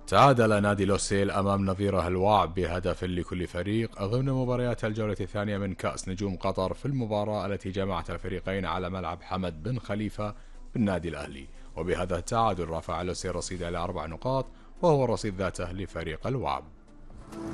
تعادل نادي لوسيل أمام نظيره الواعب بهدف لكل فريق ضمن مباريات الجولة الثانية من كأس نجوم قطر، في المباراة التي جمعت الفريقين على ملعب حمد بن خليفة بالنادي الأهلي. وبهذا التعادل رفع لوسيل رصيده إلى 4 نقاط، وهو الرصيد ذاته لفريق الوعب.